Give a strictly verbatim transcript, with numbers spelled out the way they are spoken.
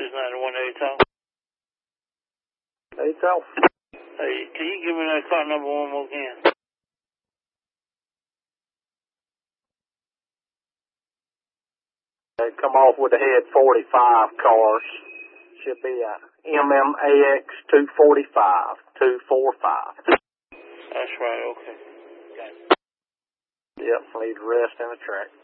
is ninety-one Atal. Atal. Hey, can you give me that car number one more again? They come off with the head forty-five cars. Should be a M M A X two forty-five, two forty-five. That's right, okay. Yep, leave the rest in the track.